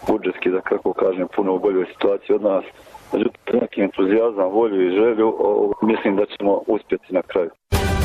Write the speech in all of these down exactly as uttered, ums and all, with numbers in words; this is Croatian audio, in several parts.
budžetski, da kako kažem, puno u boljoj situaciji od nas. Međutim, neki entuzijazam, volju i želju, o, mislim da ćemo uspjeti na kraju.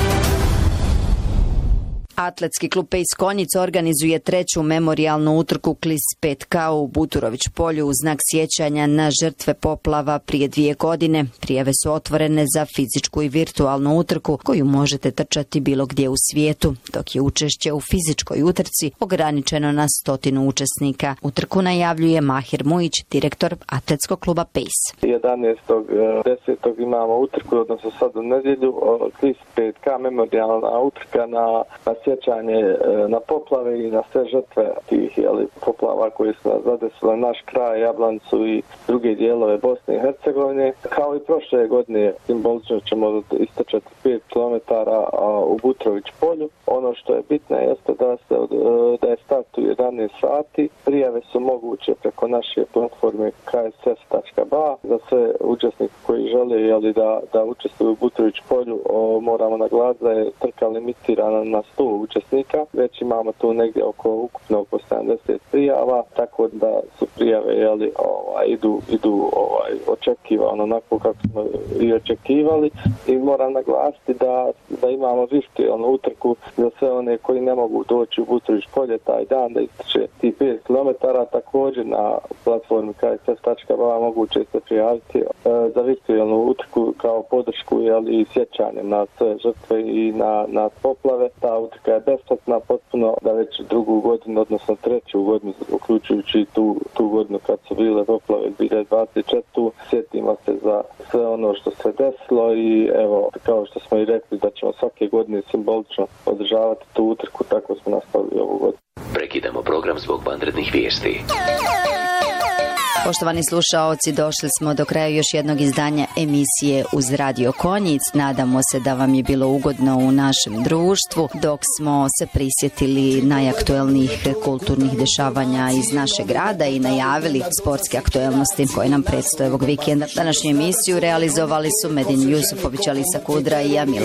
Atletski klub Pejs Konjic organizuje treću memorijalnu utrku Klis pet ka u Buturović polju u znak sjećanja na žrtve poplava prije dvije godine. Prijave su otvorene za fizičku i virtualnu utrku koju možete trčati bilo gdje u svijetu, dok je učešće u fizičkoj utrci ograničeno na stotinu učesnika. Utrku najavljuje Mahir Mujić, direktor Atletskog kluba Pejs. jedanaestog desetog imamo utrku, odnosno sad u nedjelju, Klis pet ka memorijalna utrka na, na sjećanje na poplave i na sve žrtve tih jeli, poplava koje su nas zadesile naš kraj, Jablancu i druge dijelove Bosne i Hercegovine. Kao i prošle godine simbolično ćemo istrčati pet kilometara u Butrović polju. Ono što je bitno jeste da, se, da je start u jedanaest sati. Prijave su moguće preko naše platforme k s s tačka b a. Za sve učesnike koji žele jeli, da, da učestvuju u Butrović polju, o, moramo naglasiti da je trka limitirana na sto učesnika. Već imamo tu negdje oko ukupno oko sedamdeset prijava, tako da su prijave jeli, ovaj, idu, idu ovaj, očekivano onako kako smo i očekivali. I moram naglasiti da, da imamo virtualnu utrku za sve one koji ne mogu doći u Butrović polje taj dan da istrče ti pet kilometara. Također na platformi k s s tačka b a moguće se prijaviti e, za virtualnu utrku kao podršku jeli, sjećanjem na sve žrtve i na, na poplave. Ta utrka je besplatna potpuno, da već drugu godinu, odnosno treću godinu, uključujući tu, tu godinu kad su bile poplave dvije hiljade dvadeset četvrte. Sjetimo se za sve ono što se desilo i evo, kao što smo i rekli da ćemo svake godine simbolično održavati tu utrku, tako smo nastavili ovu godinu. Prekidamo program zbog vanrednih vijesti. Poštovani slušaoci, došli smo do kraja još jednog izdanja emisije Uz Radio Konjic. Nadamo se da vam je bilo ugodno u našem društvu dok smo se prisjetili najaktuelnijih kulturnih dešavanja iz našeg grada i najavili sportske aktuelnosti koje nam predstoje ovog vikenda. Današnju emisiju realizovali su Medin Jusufović, Alisa Kudra i ja, Mila